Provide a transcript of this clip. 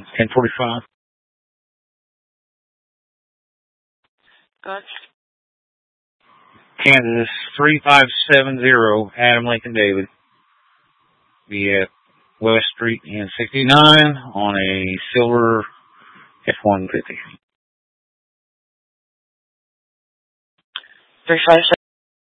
1045. Good. Kansas 3570, Adam Lincoln David. Be at West Street and 69 on a silver F-150. 357.